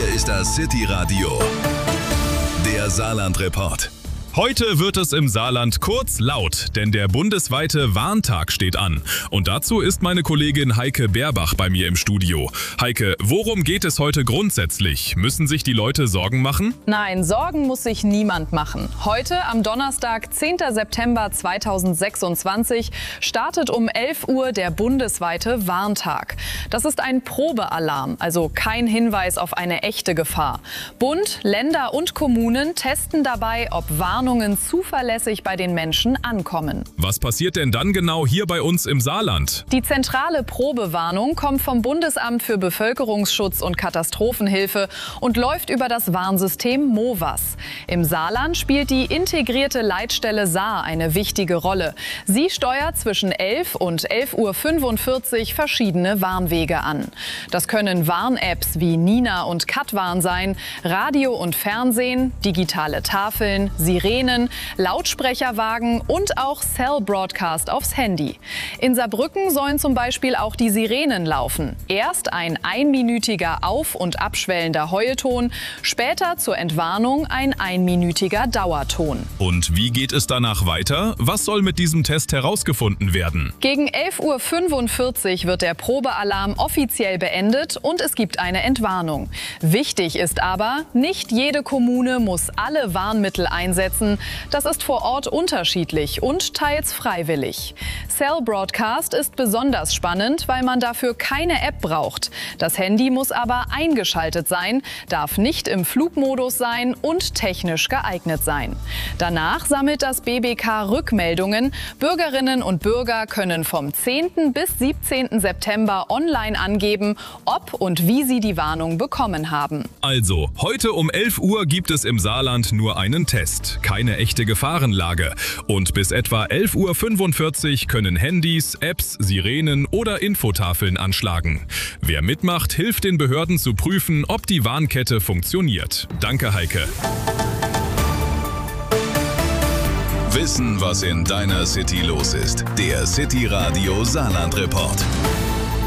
Hier ist das City Radio, der Saarland-Report. Heute wird es im Saarland kurz laut, denn der bundesweite Warntag steht an. Und dazu ist meine Kollegin Heike Beerbach bei mir im Studio. Heike, worum geht es heute grundsätzlich? Müssen sich die Leute Sorgen machen? Nein, Sorgen muss sich niemand machen. Heute, am Donnerstag, 10. September 2026, startet um 11 Uhr der bundesweite Warntag. Das ist ein Probealarm, also kein Hinweis auf eine echte Gefahr. Bund, Länder und Kommunen testen dabei, ob Warnungen zuverlässig bei den Menschen ankommen. Was passiert denn dann genau hier bei uns im Saarland? Die zentrale Probewarnung kommt vom Bundesamt für Bevölkerungsschutz und Katastrophenhilfe und läuft über das Warnsystem MOVAS. Im Saarland spielt die integrierte Leitstelle Saar eine wichtige Rolle. Sie steuert zwischen 11 und 11:45 Uhr verschiedene Warnwege an. Das können Warn-Apps wie Nina und Katwarn sein, Radio und Fernsehen, digitale Tafeln, Sirenen, Lautsprecherwagen und auch Cell Broadcast aufs Handy. In Saarbrücken sollen zum Beispiel auch die Sirenen laufen. Erst ein einminütiger auf- und abschwellender Heueton, später zur Entwarnung ein einminütiger Dauerton. Und wie geht es danach weiter? Was soll mit diesem Test herausgefunden werden? Gegen 11:45 Uhr wird der Probealarm offiziell beendet und es gibt eine Entwarnung. Wichtig ist aber, nicht jede Kommune muss alle Warnmittel einsetzen. Das ist vor Ort unterschiedlich und teils freiwillig. Cell Broadcast ist besonders spannend, weil man dafür keine App braucht. Das Handy muss aber eingeschaltet sein, darf nicht im Flugmodus sein und technisch geeignet sein. Danach sammelt das BBK Rückmeldungen. Bürgerinnen und Bürger können vom 10. bis 17. September online angeben, ob und wie sie die Warnung bekommen haben. Also, heute um 11 Uhr gibt es im Saarland nur einen Test. Keine echte Gefahrenlage. Und bis etwa 11:45 Uhr können Handys, Apps, Sirenen oder Infotafeln anschlagen. Wer mitmacht, hilft den Behörden zu prüfen, ob die Warnkette funktioniert. Danke, Heike. Wissen, was in deiner City los ist. Der City Radio Saarland-Report.